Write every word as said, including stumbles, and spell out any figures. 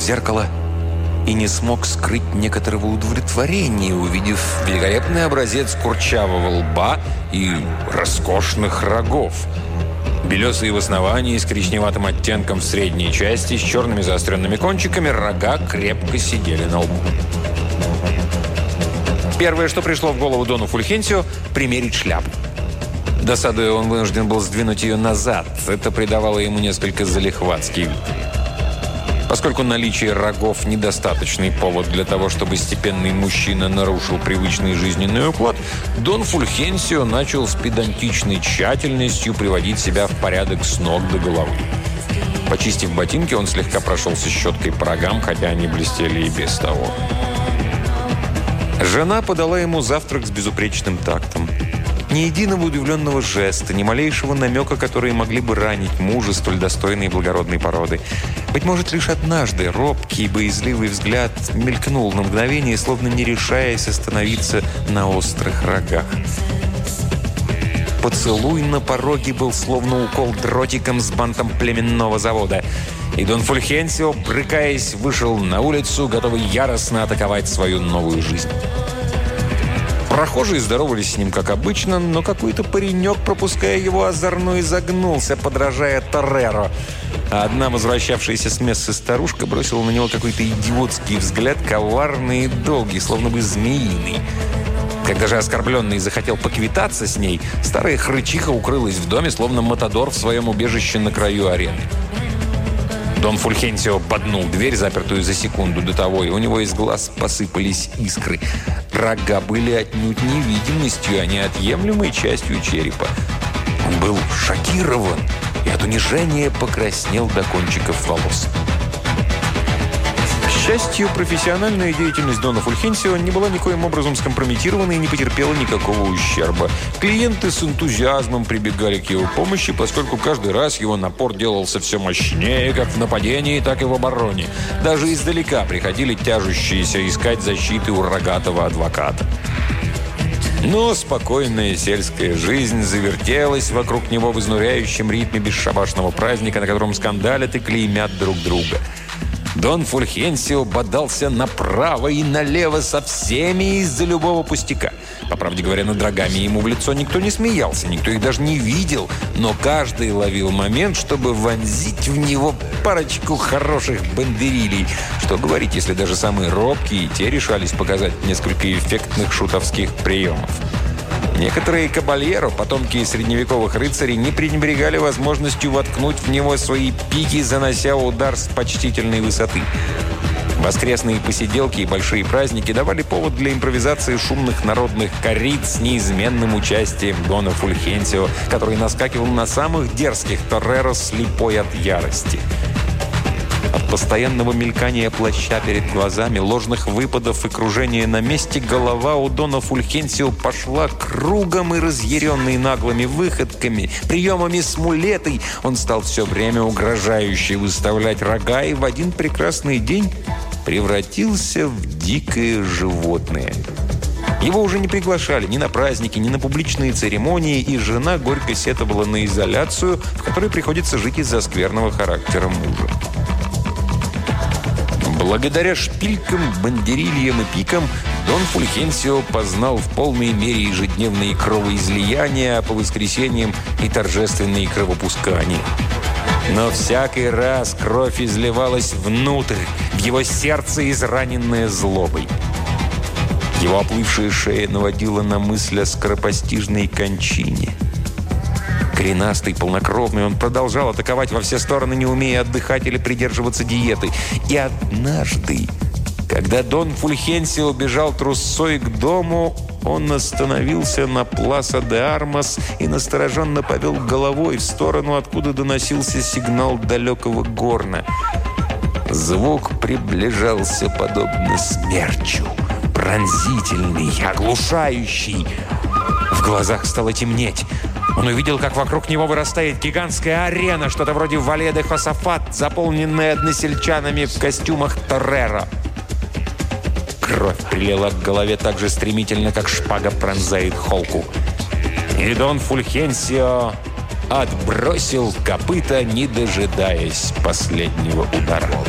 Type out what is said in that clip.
в зеркало и не смог скрыть некоторого удовлетворения, увидев великолепный образец курчавого лба и роскошных рогов. Белесые в основании, с коричневатым оттенком в средней части, с черными заостренными кончиками, рога крепко сидели на лбу. Первое, что пришло в голову Дону Фульхенсио – примерить шляпу. Досадуя, он вынужден был сдвинуть ее назад. Это придавало ему несколько залихватский вид. Поскольку наличие рогов – недостаточный повод для того, чтобы степенный мужчина нарушил привычный жизненный уклад, Дон Фульхенсио начал с педантичной тщательностью приводить себя в порядок с ног до головы. Почистив ботинки, он слегка прошелся щеткой по рогам, хотя они блестели и без того. Жена подала ему завтрак с безупречным тактом. Ни единого удивленного жеста, ни малейшего намека, которые могли бы ранить мужа столь достойной и благородной породы. Быть может, лишь однажды робкий, боязливый взгляд мелькнул на мгновение, словно не решаясь остановиться на острых рогах. Поцелуй на пороге был словно укол дротиком с бантом племенного завода. И Дон Фульхенсио, брыкаясь, вышел на улицу, готовый яростно атаковать свою новую жизнь. Прохожие здоровались с ним, как обычно, но какой-то паренек, пропуская его, озорно изогнулся, подражая Тореро. А одна возвращавшаяся с места старушка бросила на него какой-то идиотский взгляд, коварный и долгий, словно бы змеиный. Когда же оскорбленный захотел поквитаться с ней, старая хрычиха укрылась в доме, словно матадор в своем убежище на краю арены. Дон Фульхенсио боднул дверь, запертую за секунду до того, и у него из глаз посыпались искры. Рога были отнюдь не видимостью, а неотъемлемой частью черепа. Он был шокирован и от унижения покраснел до кончиков волос. К счастью, профессиональная деятельность Дона Фульхенсио не была никоим образом скомпрометирована и не потерпела никакого ущерба. Клиенты с энтузиазмом прибегали к его помощи, поскольку каждый раз его напор делался все мощнее, как в нападении, так и в обороне. Даже издалека приходили тяжущиеся искать защиты у рогатого адвоката. Но спокойная сельская жизнь завертелась вокруг него в изнуряющем ритме бесшабашного праздника, на котором скандалят и клеймят друг друга. Дон Фульхенсио бодался направо и налево со всеми из-за любого пустяка. По правде говоря, над рогами ему в лицо никто не смеялся, никто их даже не видел, но каждый ловил момент, чтобы вонзить в него парочку хороших бандерилей. Что говорить, если даже самые робкие, те решались показать несколько эффектных шутовских приемов. Некоторые кабальеро, потомки средневековых рыцарей, не пренебрегали возможностью воткнуть в него свои пики, занося удар с почтительной высоты. Воскресные посиделки и большие праздники давали повод для импровизации шумных народных коррид с неизменным участием Дона Фульхенсио, который наскакивал на самых дерзких тореро слепой от ярости. От постоянного мелькания плаща перед глазами, ложных выпадов и кружения на месте, голова у Дона Фульхенсио пошла кругом, и разъяренный наглыми выходками, приемами с мулетой, он стал все время угрожающе выставлять рога и в один прекрасный день превратился в дикое животное. Его уже не приглашали ни на праздники, ни на публичные церемонии, и жена горько сетовала на изоляцию, в которой приходится жить из-за скверного характера мужа. Благодаря шпилькам, бандерильям и пикам Дон Фульхенсио познал в полной мере ежедневные кровоизлияния, а по воскресеньям и торжественные кровопускания. Но всякий раз кровь изливалась внутрь, в его сердце, израненное злобой. Его оплывшая шея наводила на мысль о скоропостижной кончине. Коренастый, полнокровный, он продолжал атаковать во все стороны, не умея отдыхать или придерживаться диеты. И однажды, когда Дон Фульхенсио бежал трусцой к дому, он остановился на Пласа де Армас и настороженно повел головой в сторону, откуда доносился сигнал далекого горна. Звук приближался подобно смерчу, пронзительный, оглушающий. В глазах стало темнеть. Он увидел, как вокруг него вырастает гигантская арена, что-то вроде Вале де Хосафат, заполненная односельчанами в костюмах тореро. Кровь прилила к голове так же стремительно, как шпага пронзает холку. И Дон Фульхенсио отбросил копыта, не дожидаясь последнего удара.